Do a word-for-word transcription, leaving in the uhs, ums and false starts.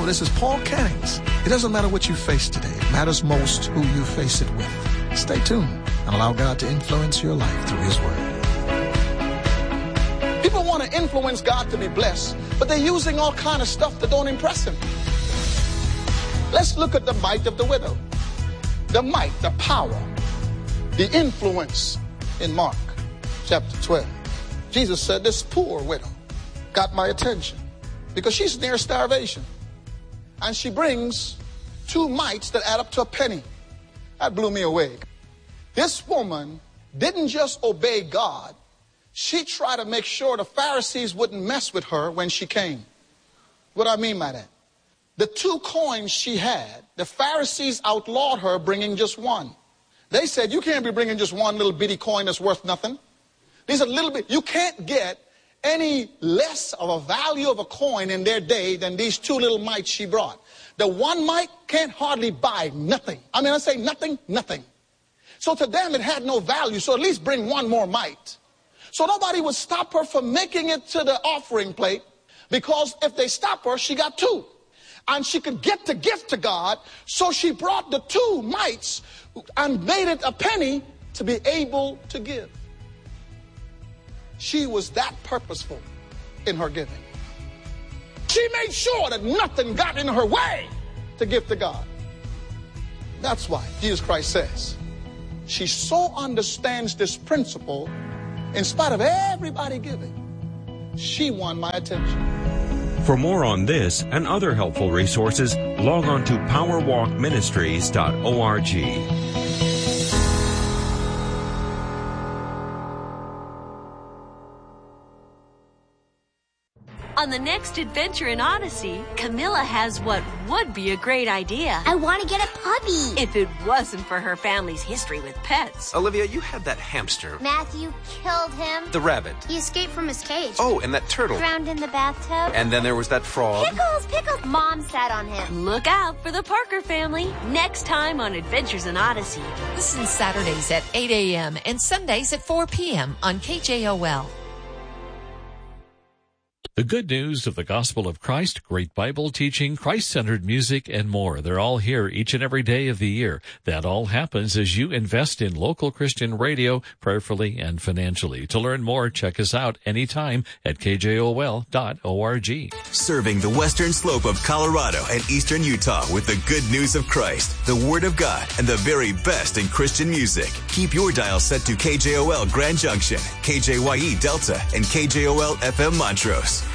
this is Paul Cannings. It doesn't matter what you face today. It matters most who you face it with. Stay tuned and allow God to influence your life through His Word. People want to influence God to be blessed, but they're using all kind of stuff that don't impress Him. Let's look at the mite of the widow. The might, the power, the influence in Mark chapter twelve. Jesus said, this poor widow got my attention because she's near starvation. And she brings two mites that add up to a penny. That blew me away. This woman didn't just obey God. She tried to make sure the Pharisees wouldn't mess with her when she came. What do I mean by that? The two coins she had, the Pharisees outlawed her bringing just one. They said, you can't be bringing just one little bitty coin that's worth nothing. These are little bit, you can't get any less of a value of a coin in their day than these two little mites she brought. The one mite can't hardly buy nothing. I mean, I say nothing, nothing. So to them, it had no value. So at least bring one more mite. So nobody would stop her from making it to the offering plate, because if they stop her, she got two. And she could get the gift to God. So she brought the two mites and made it a penny to be able to give. She was that purposeful in her giving. She made sure that nothing got in her way to give to God. That's why Jesus Christ says, she so understands this principle, in spite of everybody giving, she won my attention. For more on this and other helpful resources, log on to power walk ministries dot org. On the next adventure in Odyssey, Camilla has what would be a great idea. I want to get a puppy. If it wasn't for her family's history with pets. Olivia, you had that hamster. Matthew killed him. The rabbit. He escaped from his cage. Oh, and that turtle. Drowned in the bathtub. And then there was that frog. Pickles, Pickles. Mom sat on him. Look out for the Parker family next time on Adventures in Odyssey. Listen Saturdays at eight a.m. and Sundays at four p.m. on K J O L. The good news of the gospel of Christ, great Bible teaching, Christ-centered music, and more. They're all here each and every day of the year. That all happens as you invest in local Christian radio, prayerfully and financially. To learn more, check us out anytime at K J O L dot org. Serving the western slope of Colorado and eastern Utah with the good news of Christ, the Word of God, and the very best in Christian music. Keep your dial set to K J O L Grand Junction, K J Y E Delta, and K J O L F M Montrose.